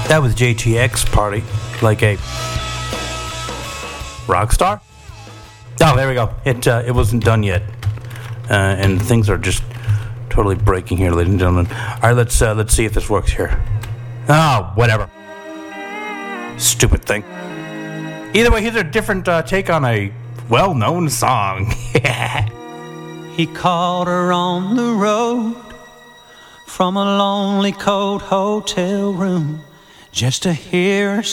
That was JTX Party Like a Rock Star? Oh, there we go. It wasn't done yet. And things are just totally breaking here, ladies and gentlemen. All right, let's see if this works here. Oh, whatever. Stupid thing. Either way, here's a different take on a well-known song. He called her on the road from a lonely, cold hotel room just to hear her